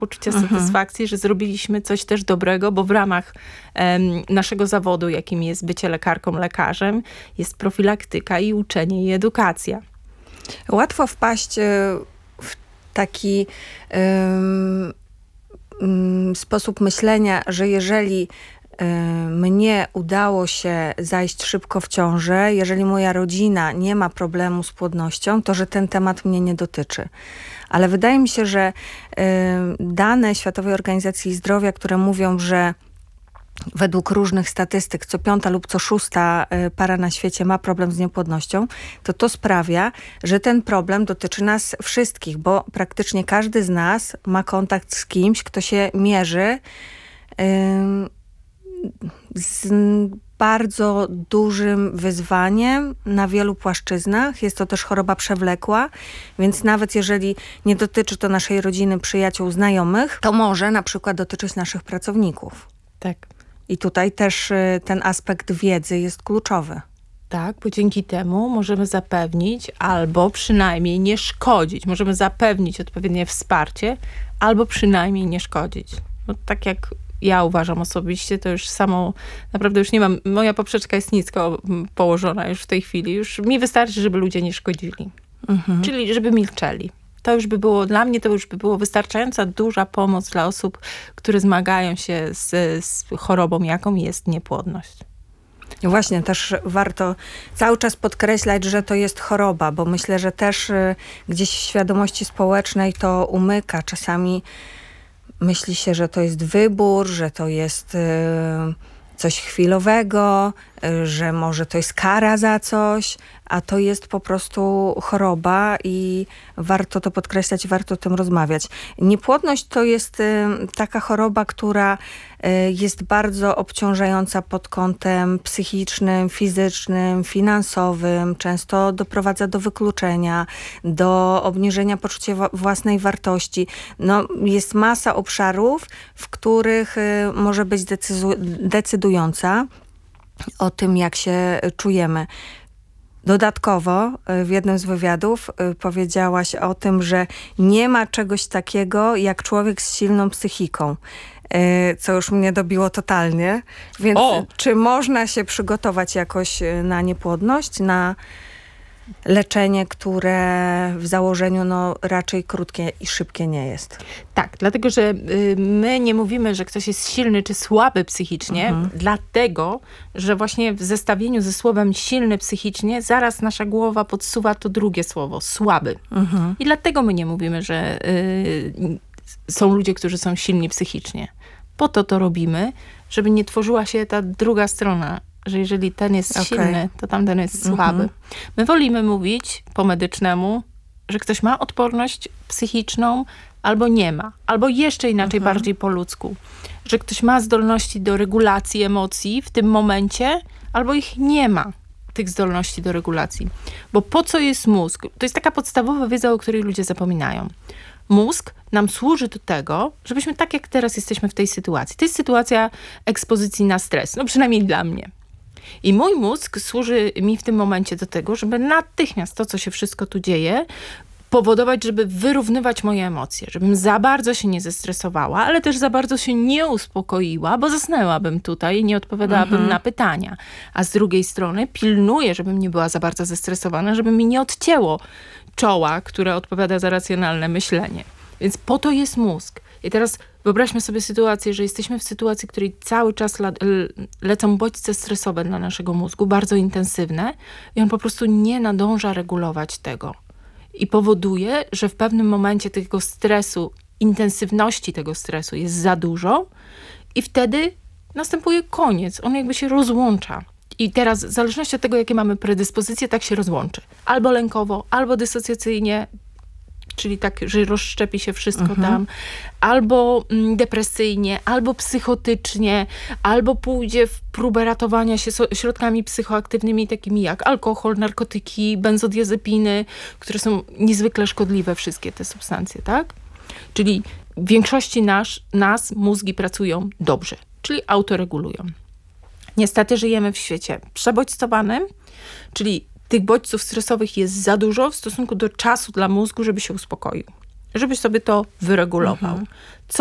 poczucia satysfakcji, że zrobiliśmy coś też dobrego, bo w ramach naszego zawodu, jakim jest bycie lekarką, lekarzem, jest profilaktyka i uczenie i edukacja. Łatwo wpaść w taki sposób myślenia, że jeżeli mnie udało się zajść szybko w ciążę, jeżeli moja rodzina nie ma problemu z płodnością, to że ten temat mnie nie dotyczy. Ale wydaje mi się, że dane Światowej Organizacji Zdrowia, które mówią, że według różnych statystyk co 5. lub co 6. para na świecie ma problem z niepłodnością, to sprawia, że ten problem dotyczy nas wszystkich, bo praktycznie każdy z nas ma kontakt z kimś, kto się mierzy z bardzo dużym wyzwaniem na wielu płaszczyznach. Jest to też choroba przewlekła, więc nawet jeżeli nie dotyczy to naszej rodziny, przyjaciół, znajomych, to może na przykład dotyczyć naszych pracowników. Tak. I tutaj też ten aspekt wiedzy jest kluczowy. Tak, bo dzięki temu możemy zapewnić albo przynajmniej nie szkodzić. Możemy zapewnić odpowiednie wsparcie albo przynajmniej nie szkodzić. No, tak jak ja uważam osobiście, to już samo, naprawdę już nie mam, moja poprzeczka jest nisko położona już w tej chwili. Już mi wystarczy, żeby ludzie nie szkodzili. Czyli żeby milczeli. To już by było, dla mnie to już by było wystarczająca duża pomoc dla osób, które zmagają się z chorobą, jaką jest niepłodność. Właśnie, też warto cały czas podkreślać, że to jest choroba, bo myślę, że też gdzieś w świadomości społecznej to umyka. Czasami myśli się, że to jest wybór, że to jest coś chwilowego, że może to jest kara za coś, a to jest po prostu choroba i warto to podkreślać, warto o tym rozmawiać. Niepłodność to jest taka choroba, która jest bardzo obciążająca pod kątem psychicznym, fizycznym, finansowym. Często doprowadza do wykluczenia, do obniżenia poczucia własnej wartości. No, jest masa obszarów, w których może być decydująca o tym, jak się czujemy. Dodatkowo w jednym z wywiadów powiedziałaś o tym, że nie ma czegoś takiego jak człowiek z silną psychiką, co już mnie dobiło totalnie. Więc czy można się przygotować jakoś na niepłodność, na leczenie, które w założeniu raczej krótkie i szybkie nie jest? Tak, dlatego, że my nie mówimy, że ktoś jest silny czy słaby psychicznie, dlatego, że właśnie w zestawieniu ze słowem silny psychicznie zaraz nasza głowa podsuwa to drugie słowo, słaby. I dlatego my nie mówimy, że są ludzie, którzy są silni psychicznie. Po to robimy, żeby nie tworzyła się ta druga strona, że jeżeli ten jest silny, to tamten jest słaby. My wolimy mówić po medycznemu, że ktoś ma odporność psychiczną albo nie ma. Albo jeszcze inaczej, bardziej po ludzku. Że ktoś ma zdolności do regulacji emocji w tym momencie, albo ich nie ma, tych zdolności do regulacji. Bo po co jest mózg? To jest taka podstawowa wiedza, o której ludzie zapominają. Mózg nam służy do tego, żebyśmy tak jak teraz jesteśmy w tej sytuacji. To jest sytuacja ekspozycji na stres. No przynajmniej dla mnie. I mój mózg służy mi w tym momencie do tego, żeby natychmiast to, co się wszystko tu dzieje, powodować, żeby wyrównywać moje emocje. Żebym za bardzo się nie zestresowała, ale też za bardzo się nie uspokoiła, bo zasnęłabym tutaj i nie odpowiadałabym na pytania. A z drugiej strony pilnuję, żebym nie była za bardzo zestresowana, żeby mi nie odcięło czoła, które odpowiada za racjonalne myślenie. Więc po to jest mózg. I teraz wyobraźmy sobie sytuację, że jesteśmy w sytuacji, w której cały czas lecą bodźce stresowe dla naszego mózgu, bardzo intensywne i on po prostu nie nadąża regulować tego. I powoduje, że w pewnym momencie tego stresu, intensywności tego stresu jest za dużo i wtedy następuje koniec. On jakby się rozłącza. I teraz w zależności od tego, jakie mamy predyspozycje, tak się rozłączy. Albo lękowo, albo dysocjacyjnie, czyli tak, że rozszczepi się wszystko tam, albo depresyjnie, albo psychotycznie, albo pójdzie w próbę ratowania się środkami psychoaktywnymi, takimi jak alkohol, narkotyki, benzodiazepiny, które są niezwykle szkodliwe, wszystkie te substancje, tak? Czyli w większości nas mózgi pracują dobrze, czyli autoregulują. Niestety żyjemy w świecie przebodźcowanym, czyli tych bodźców stresowych jest za dużo w stosunku do czasu dla mózgu, żeby się uspokoił. żebyś sobie to wyregulował.